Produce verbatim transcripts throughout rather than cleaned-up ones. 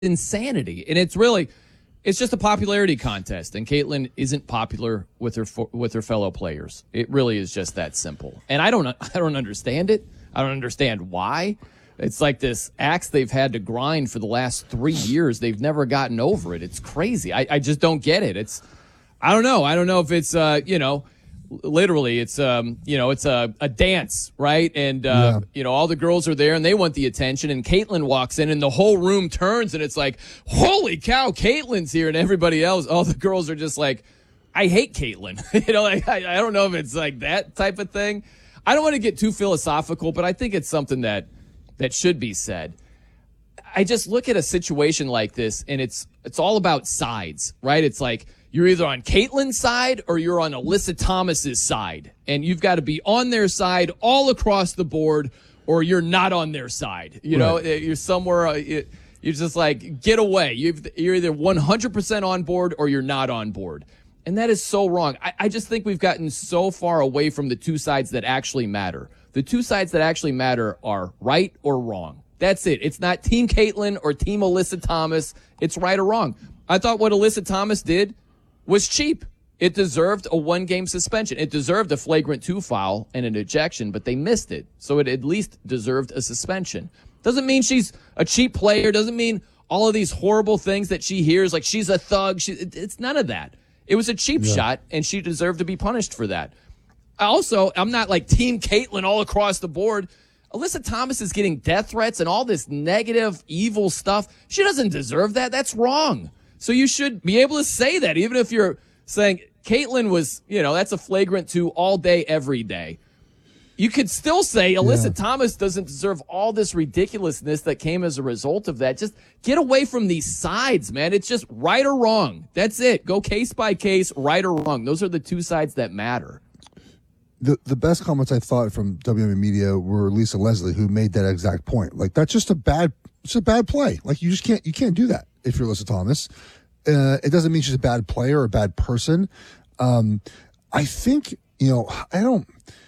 insanity. And it's really, it's just a popularity contest. And Caitlin isn't popular with her with her fellow players. It really is just that simple. And I don't I don't understand it. I don't understand why. It's like this axe they've had to grind for the last three years. They've never gotten over it. It's crazy. I, I just don't get it. It's, I don't know. I don't know if it's, uh, you know, literally it's, um, you know, it's a, a dance, right? And, uh, yeah. you know, all the girls are there and they want the attention. And Caitlin walks in and the whole room turns and it's like, holy cow, Caitlin's here. And everybody else, all the girls are just like, I hate Caitlin. you know, like, I, I don't know if it's like that type of thing. I don't want to get too philosophical, but I think it's something that, that should be said. I just look at a situation like this and it's it's all about sides, right? It's like you're either on Caitlin's side or you're on Alyssa Thomas's side. And you've got to be on their side all across the board or you're not on their side. You know, right. You're somewhere, uh, you're just like, get away. You've, you're either one hundred percent on board or you're not on board. And that is so wrong. I, I just think we've gotten so far away from the two sides that actually matter. The two sides that actually matter are right or wrong. That's it. It's not Team Caitlin or Team Alyssa Thomas. It's right or wrong. I thought what Alyssa Thomas did was cheap. It deserved a one-game suspension. It deserved a flagrant two foul and an ejection, but they missed it. So it at least deserved a suspension. Doesn't mean she's a cheap player. Doesn't mean all of these horrible things that she hears, like she's a thug. She, it's none of that. It was a cheap yeah. shot, and she deserved to be punished for that. Also, I'm not like Team Caitlin all across the board. Alyssa Thomas is getting death threats and all this negative, evil stuff. She doesn't deserve that. That's wrong. So you should be able to say that, even if you're saying Caitlin was, you know, that's a flagrant two all day, every day. You could still say Alyssa yeah. Thomas doesn't deserve all this ridiculousness that came as a result of that. Just get away from these sides, man. It's just right or wrong. That's it. Go case by case, right or wrong. Those are the two sides that matter. The the best comments I thought from W M A Media were Lisa Leslie, who made that exact point. Like, that's just a bad, it's a bad play. Like, you just can't, you can't do that if you're Alyssa Thomas. Uh, it doesn't mean she's a bad player or a bad person. Um, I think, you know, I don't,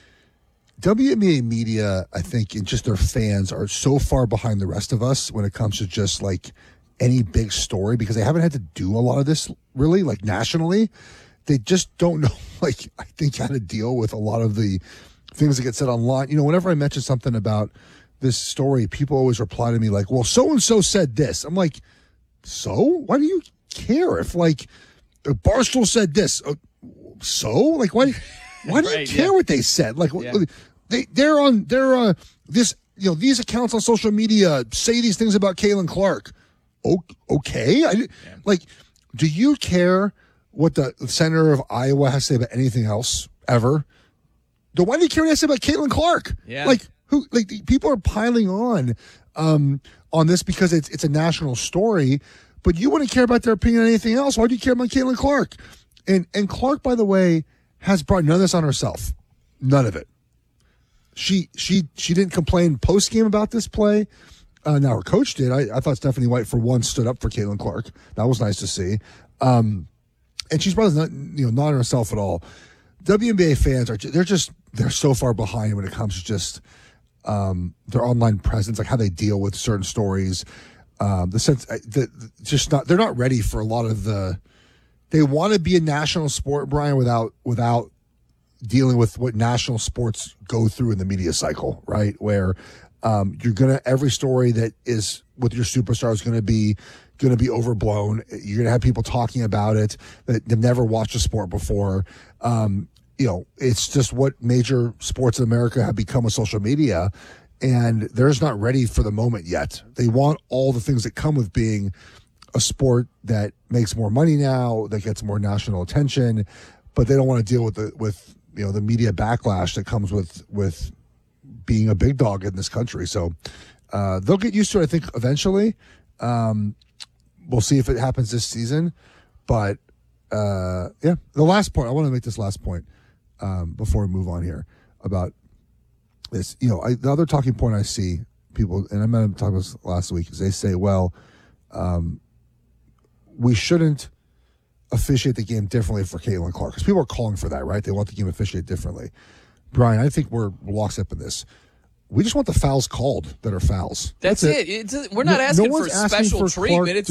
W M A Media, I think, and just their fans are so far behind the rest of us when it comes to just like any big story, because they haven't had to do a lot of this really, like, nationally. They just don't know, like, I think, how to deal with a lot of the things that get said online. You know, whenever I mention something about this story, people always reply to me like, well, so-and-so said this. I'm like, so? Why do you care if, like, Barstool said this? Uh, so? Like, why, why do you right, care yeah. what they said? Like, yeah. they, they're on, they're, uh, this, you know, these accounts on social media say these things about Caitlin Clark. Okay. I, yeah. Like, do you care what the senator of Iowa has to say about anything else ever? Then why do you care what he has to say about Caitlin Clark? Yeah. Like, who, like, people are piling on, um, on this because it's, it's a national story, but you wouldn't care about their opinion on anything else. Why do you care about Caitlin Clark? And, and Clark, by the way, has brought none of this on herself. None of it. She, she, she didn't complain post game about this play. Uh, now her coach did. I, I thought Stephanie White for one stood up for Caitlin Clark. That was nice to see. Um, And she's probably not, you know, not on herself at all. W N B A fans are, they're just, they're so far behind when it comes to just um, their online presence, like how they deal with certain stories. Um, the sense that just not, they're not ready for a lot of the, they want to be a national sport, Brian, without, without dealing with what national sports go through in the media cycle, right? Where um, you're going to, every story that is with your superstar is going to be, going to be overblown. You're going to have people talking about it that they've never watched a sport before. Um, you know, it's just what major sports in America have become with social media, and they're just not ready for the moment yet. They want all the things that come with being a sport that makes more money now, that gets more national attention, but they don't want to deal with the, with, you know, the media backlash that comes with, with being a big dog in this country. So, uh, they'll get used to it, I think, eventually. Um, We'll see if it happens this season. But, uh, yeah, the last point, I want to make this last point um, before we move on here about this. You know, I, the other talking point I see people, and I meant to talk about this last week, is they say, well, um, we shouldn't officiate the game differently for Caitlin Clark. Because people are calling for that, right? They want the game officiated differently. Brian, I think we're lockstep in this. We just want the fouls called that are fouls. That's, That's it. It's, we're not No- asking no for one's asking special for treatment. Clark It's